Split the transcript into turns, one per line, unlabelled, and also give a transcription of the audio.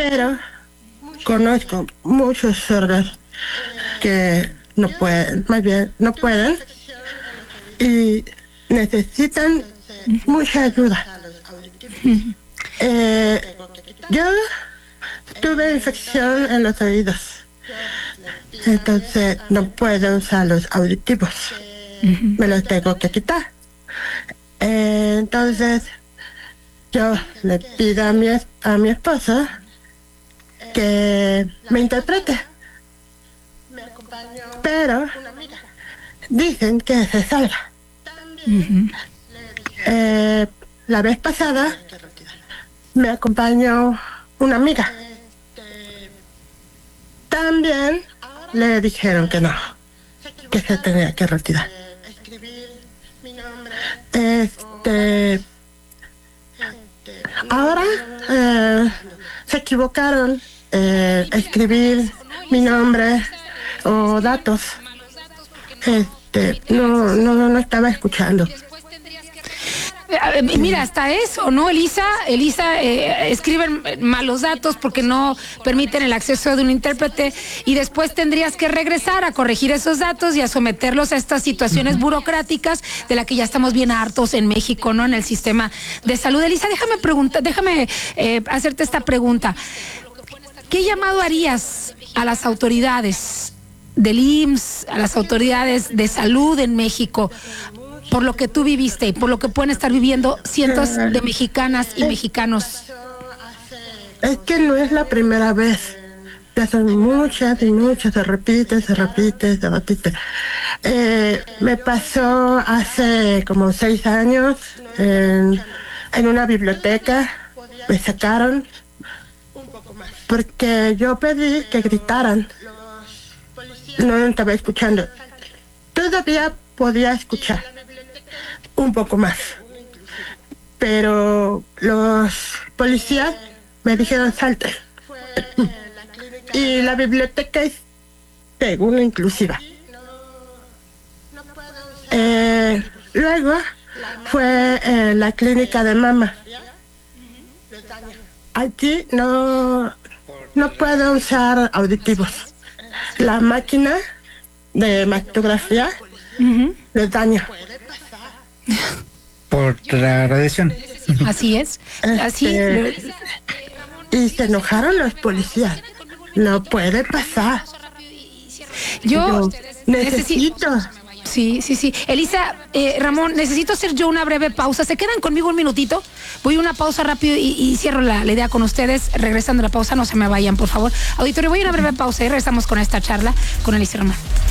pero conozco muchos sordos que no pueden, más bien no pueden y necesitan mucha ayuda. Yo tuve infección en los oídos, entonces no puedo usar los auditivos, me los tengo que quitar. Entonces yo le pido a mi esposo que me interprete, pero dicen que se salga. La vez pasada me acompañó una amiga. También le dijeron que no, que se tenía que retirar. Ahora se equivocaron escribir mi nombre o datos. No estaba escuchando.
Mira, hasta eso, ¿no? Elisa escribe mal los datos porque no permiten el acceso de un intérprete y después tendrías que regresar a corregir esos datos y a someterlos a estas situaciones burocráticas de la que ya estamos bien hartos en México, ¿no? En el sistema de salud. Elisa, déjame hacerte esta pregunta. ¿Qué llamado harías a las autoridades del IMSS, a las autoridades de salud en México, por lo que tú viviste y por lo que pueden estar viviendo cientos de mexicanas y mexicanos?
Es que no es la primera vez. Ya son muchas y muchas, se repite. Me pasó hace como 6 años en una biblioteca. Me sacaron porque yo pedí que gritaran. No estaba escuchando. Todavía podía escuchar un poco más, pero los policías me dijeron salte. Y la biblioteca es según inclusiva. Luego fue la clínica de mama. Aquí no puedo usar auditivos. La máquina de mastografía les daña.
Por la radiación.
Así es.
Y se enojaron los policías. No puede pasar.
Yo
necesito.
Sí. Elisa, Ramón, necesito hacer yo una breve pausa. ¿Se quedan conmigo un minutito? Voy a una pausa rápido y cierro la idea con ustedes. Regresando a la pausa, no se me vayan, por favor. Auditorio, voy a una breve pausa y regresamos con esta charla con Elisa y Ramón.